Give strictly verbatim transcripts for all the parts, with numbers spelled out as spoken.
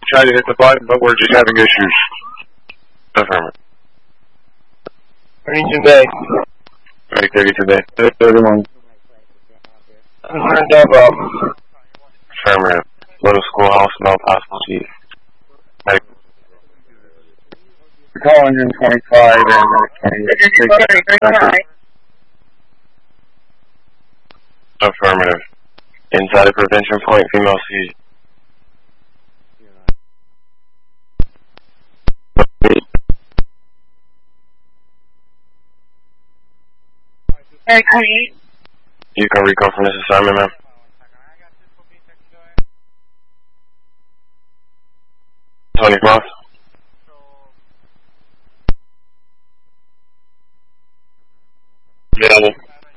tried to hit the button, but we're just having issues. Affirmative. thirty-two Bay. Ready, thirty-two Bay. thirty-one. Concerned Devo. Affirmative. Little schoolhouse, no possible chief. Medic. Call one twenty-five and twenty-six. Affirmative. Inside a prevention point, female seizure. You can recall from this assignment, ma'am. Tony Cross. Available.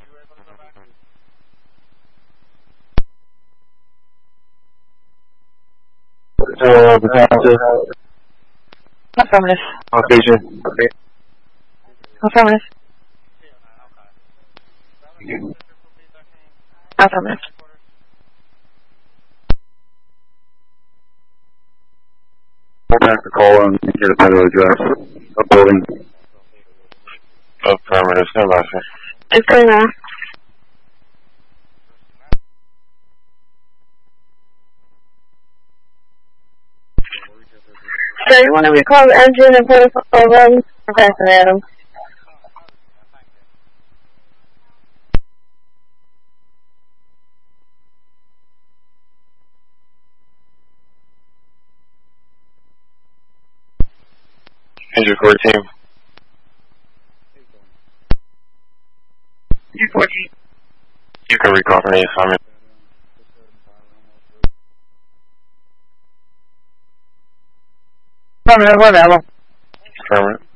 Uh, Affirmative. Station. Affirmative. Affirmative. We'll back the call and get a better address. A building. Affirmative. Stand by, sir. It's going now. So you want to recall the engine and put it over Professor Adam? Injured fourteen. Injured fourteen. You can recall from the assignment. Affirmative, whatever. Affirmative.